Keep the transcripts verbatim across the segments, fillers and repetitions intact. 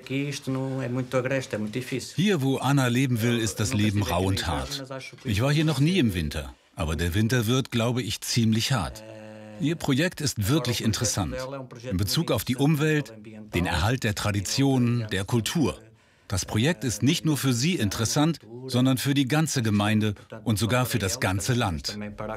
Hier, wo Anna leben will, ist das Leben rau und hart. Ich war hier noch nie im Winter, aber der Winter wird, glaube ich, ziemlich hart. Ihr Projekt ist wirklich interessant. In Bezug auf die Umwelt, den Erhalt der Traditionen, der Kultur. Das Projekt ist nicht nur für Sie interessant, sondern für die ganze Gemeinde und sogar für das ganze Land.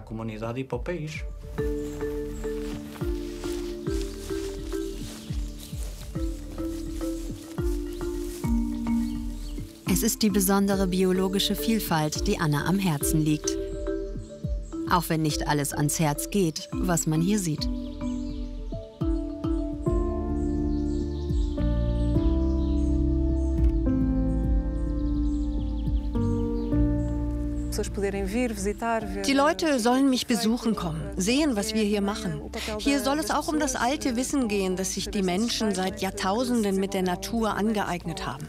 Es ist die besondere biologische Vielfalt, die Anna am Herzen liegt. Auch wenn nicht alles ans Herz geht, was man hier sieht. Die Leute sollen mich besuchen kommen, sehen, was wir hier machen. Hier soll es auch um das alte Wissen gehen, das sich die Menschen seit Jahrtausenden mit der Natur angeeignet haben.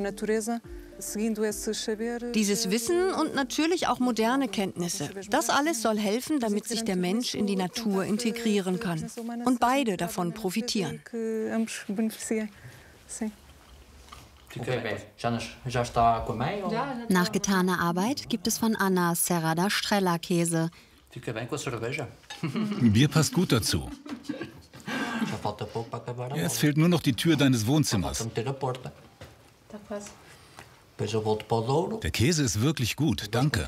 Dieses Wissen und natürlich auch moderne Kenntnisse, das alles soll helfen, damit sich der Mensch in die Natur integrieren kann und beide davon profitieren. Nach getaner Arbeit gibt es von Anna Serra da Estrella Käse. Bier passt gut dazu. Es fehlt nur noch die Tür deines Wohnzimmers. Der Käse ist wirklich gut, danke.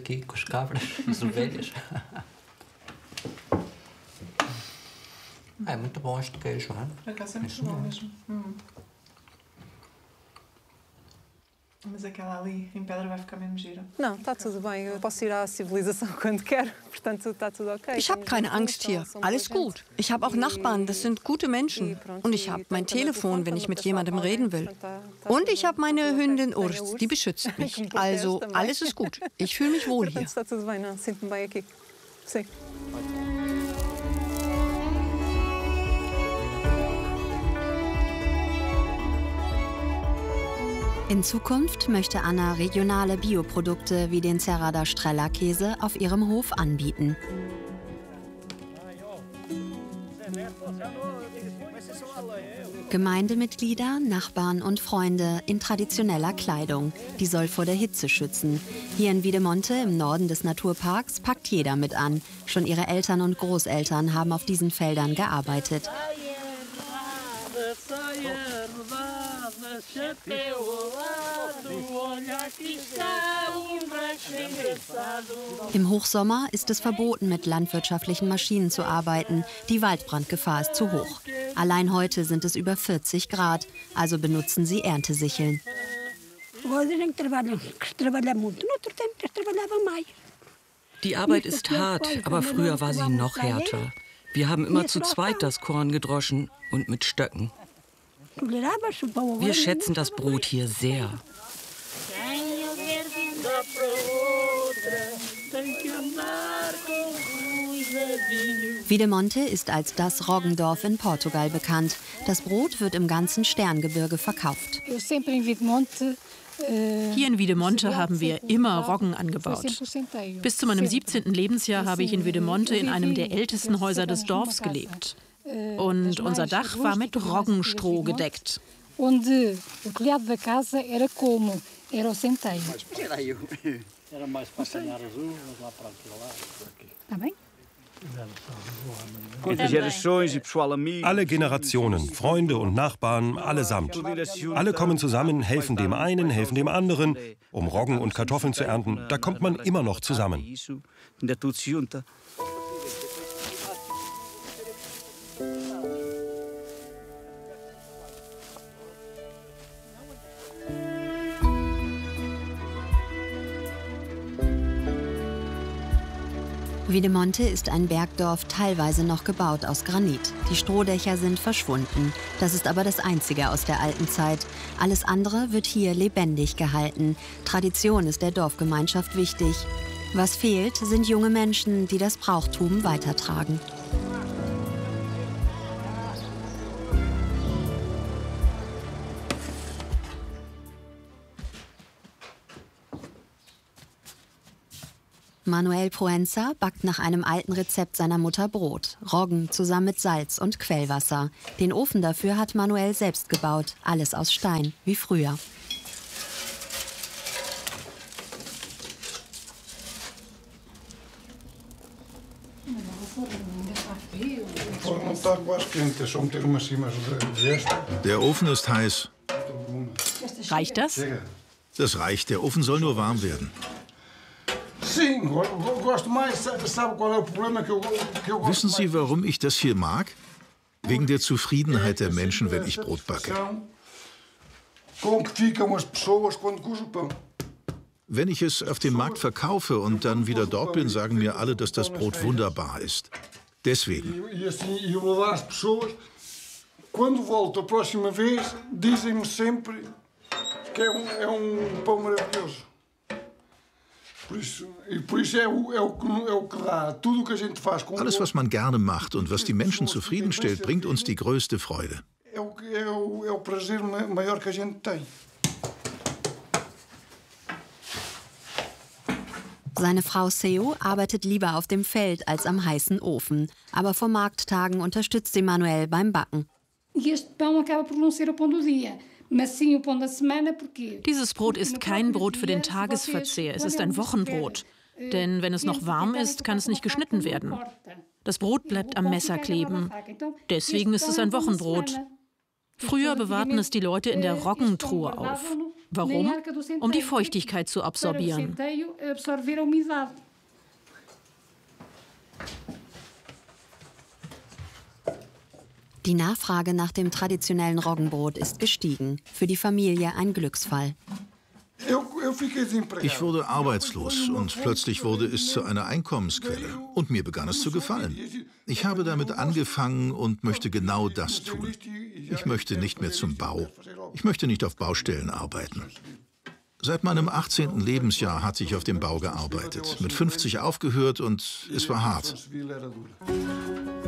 Mas aquela ali em pedra vai ficar mesmo gira. Não, está tudo bem. Eu posso ir à civilização quando quero. Portanto, está tudo okay. Ich habe keine Angst hier. Alles gut. Ich habe auch Nachbarn, das sind gute Menschen. Und ich habe mein Telefon, wenn ich mit jemandem reden will. Und ich habe meine Hündin Urs, die beschützt mich. Also, alles ist gut. Ich fühle mich wohl hier. Está tudo bem, não. Sinto-me bem aqui. Sim. In Zukunft möchte Anna regionale Bioprodukte wie den Serra da Estrella Käse auf ihrem Hof anbieten. Gemeindemitglieder, Nachbarn und Freunde in traditioneller Kleidung. Die soll vor der Hitze schützen. Hier in Wiedemonte im Norden des Naturparks packt jeder mit an. Schon ihre Eltern und Großeltern haben auf diesen Feldern gearbeitet. Im Hochsommer ist es verboten, mit landwirtschaftlichen Maschinen zu arbeiten. Die Waldbrandgefahr ist zu hoch. Allein heute sind es über vierzig Grad, also benutzen sie Erntesicheln. Die Arbeit ist hart, aber früher war sie noch härter. Wir haben immer zu zweit das Korn gedroschen und mit Stöcken. Wir schätzen das Brot hier sehr. Wiedemonte ist als das Roggendorf in Portugal bekannt. Das Brot wird im ganzen Sterngebirge verkauft. Hier in Wiedemonte haben wir immer Roggen angebaut. Bis zu meinem siebzehnten Lebensjahr habe ich in Wiedemonte in einem der ältesten Häuser des Dorfs gelebt. Und unser Dach war mit Roggenstroh gedeckt. Alle Generationen, Freunde und Nachbarn, allesamt. Alle kommen zusammen, helfen dem einen, helfen dem anderen, um Roggen und Kartoffeln zu ernten. Da kommt man immer noch zusammen. Wiedemonte ist ein Bergdorf, teilweise noch gebaut aus Granit. Die Strohdächer sind verschwunden. Das ist aber das Einzige aus der alten Zeit. Alles andere wird hier lebendig gehalten. Tradition ist der Dorfgemeinschaft wichtig. Was fehlt, sind junge Menschen, die das Brauchtum weitertragen. Manuel Proenza backt nach einem alten Rezept seiner Mutter Brot. Roggen zusammen mit Salz und Quellwasser. Den Ofen dafür hat Manuel selbst gebaut. Alles aus Stein, wie früher. Der Ofen ist heiß. Reicht das? Das reicht, der Ofen soll nur warm werden. Wissen Sie, warum ich das hier mag? Wegen der Zufriedenheit der Menschen, wenn ich Brot backe. Wenn ich es auf dem Markt verkaufe und dann wieder dort bin, sagen mir alle, dass das Brot wunderbar ist. Deswegen. Alles, was man gerne macht und was die Menschen zufriedenstellt, bringt uns die größte Freude. Seine Frau Seo arbeitet lieber auf dem Feld als am heißen Ofen. Aber vor Markttagen unterstützt sie Manuel beim Backen. Dieses Brot ist kein Brot für den Tagesverzehr, es ist ein Wochenbrot. Denn wenn es noch warm ist, kann es nicht geschnitten werden. Das Brot bleibt am Messer kleben. Deswegen ist es ein Wochenbrot. Früher bewahrten es die Leute in der Roggentruhe auf. Warum? Um die Feuchtigkeit zu absorbieren. Die Nachfrage nach dem traditionellen Roggenbrot ist gestiegen. Für die Familie ein Glücksfall. Ich wurde arbeitslos und plötzlich wurde es zu einer Einkommensquelle. Und mir begann es zu gefallen. Ich habe damit angefangen und möchte genau das tun. Ich möchte nicht mehr zum Bau. Ich möchte nicht auf Baustellen arbeiten. Seit meinem achtzehnten Lebensjahr hatte ich auf dem Bau gearbeitet. Mit fünfzig aufgehört und es war hart.